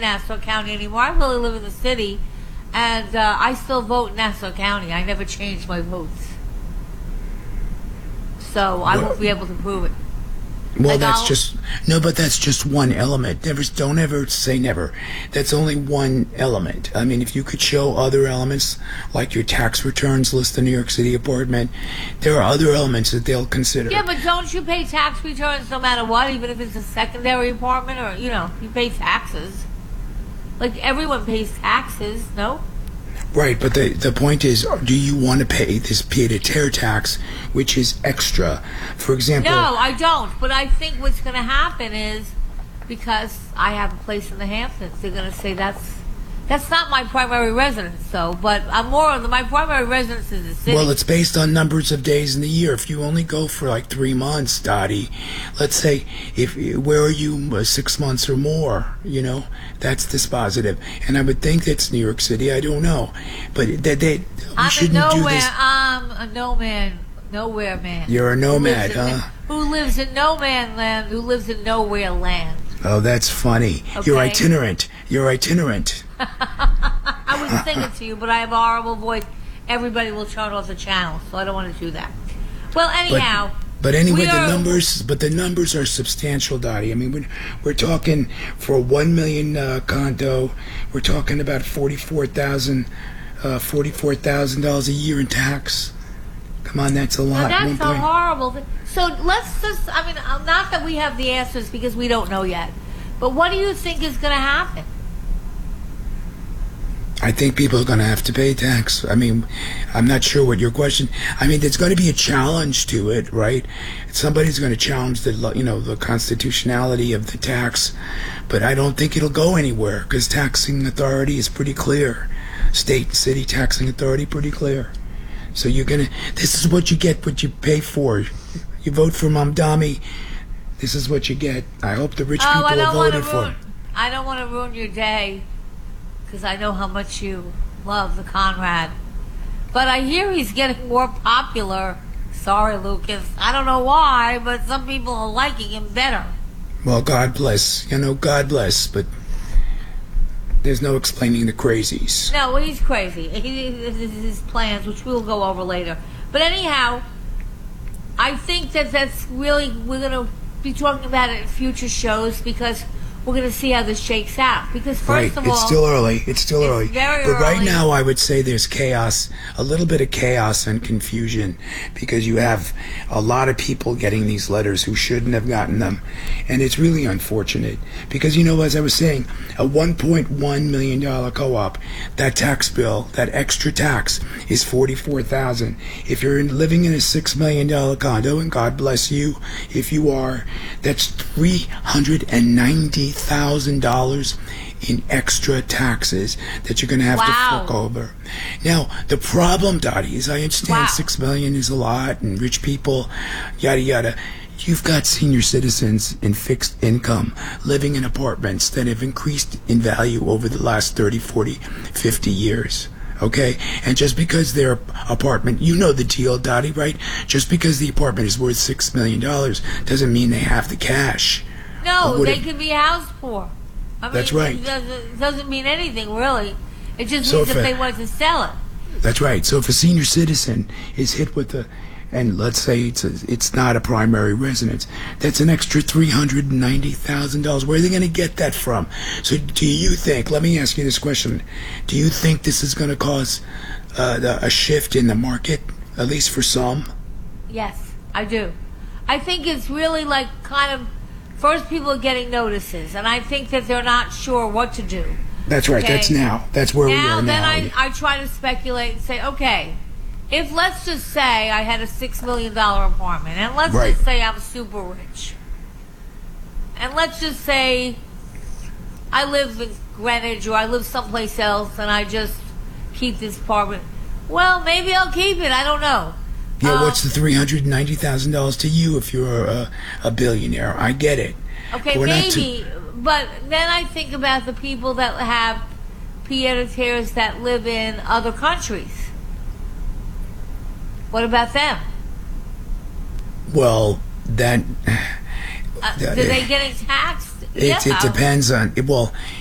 in Nassau County anymore. I really live in the city, and I still vote in Nassau County. I never changed my votes. So I won't be able to prove it. Well, but that's just one element. Don't ever say never. That's only one element. I mean, if you could show other elements, like your tax returns list the New York City apartment, there are other elements that they'll consider. Yeah, but don't you pay tax returns no matter what, even if it's a secondary apartment, or, you pay taxes. Like, everyone pays taxes, no? Right, but the point is, do you want to pay this pied-à-terre tax, which is extra? For example... No, I don't. But I think what's going to happen is, because I have a place in the Hamptons, they're going to say that's not my primary residence, though. But my primary residence is the city. Well, it's based on numbers of days in the year. If you only go for like 3 months, Dottie, let's say, where are you 6 months or more? That's dispositive. And I would think that's New York City. I don't know, but we shouldn't do this. I'm a nowhere man. You're a nomad, huh? Who lives in no man land? Who lives in nowhere land? Oh, that's funny. Okay. You're itinerant. I was singing to you, but I have a horrible voice. Everybody will turn off the channel, so I don't want to do that. Well, anyhow. But anyway, the numbers are substantial, Dottie. I mean, we're talking for a $1 million condo, we're talking about $44,000 a year in tax. Come on, that's a lot. Now, that's a horrible thing. So let's just, not that we have the answers because we don't know yet, but what do you think is going to happen? I think people are going to have to pay tax. I mean, I'm not sure what your question... I mean, there's going to be a challenge to it, right? Somebody's going to challenge the constitutionality of the tax, but I don't think it'll go anywhere because taxing authority is pretty clear. State and city taxing authority, pretty clear. So this is what you get, what you pay for. You vote for Mamdani, this is what you get. I hope the rich people are voted for. I don't want to ruin your day, because I know how much you love the Conrad. But I hear he's getting more popular. Sorry, Lucas. I don't know why, but some people are liking him better. Well, God bless. God bless, but there's no explaining the crazies. No, he's crazy. His plans, which we'll go over later. But anyhow, I think that's really, we're going to be talking about it in future shows because we're going to see how this shakes out. Because first of all... It's still early. It's very early. But right now, I would say there's chaos, a little bit of chaos and confusion, because you have a lot of people getting these letters who shouldn't have gotten them. And it's really unfortunate. Because, as I was saying, a $1.1 million co-op, that tax bill, that extra tax, is $44,000. If you're living in a $6 million condo, and God bless you if you are, that's $390,000 in extra taxes that you're going to have to fork over. Now, the problem, Dottie, is I understand $6 million is a lot and rich people, yada, yada. You've got senior citizens in fixed income living in apartments that have increased in value over the last 30, 40, 50 years. Okay? And just because their apartment, you know the deal, Dottie, right? Just because the apartment is worth $6 million doesn't mean they have the cash. No, they could be house poor. That's right. It doesn't mean anything, really. It just means if they want to sell it. That's right. So if a senior citizen is hit with and let's say it's not a primary residence, that's an extra $390,000. Where are they going to get that from? So do you think, let me ask you this question, do you think this is going to cause a shift in the market, at least for some? Yes, I do. I think it's really like kind of, first people are getting notices, and I think that they're not sure what to do. That's right. Okay? That's where we are now. Then I try to speculate and say, okay, if let's just say I had a $6 million apartment, and let's just say I'm super rich, and let's just say I live in Greenwich or I live someplace else, and I just keep this apartment. Well, maybe I'll keep it. I don't know. Yeah, what's the $390,000 to you if you're a billionaire? I get it. Okay, maybe, but then I think about the people that have pied-à-terres that live in other countries. What about them? Well, that... do they get taxed? It depends on... Well,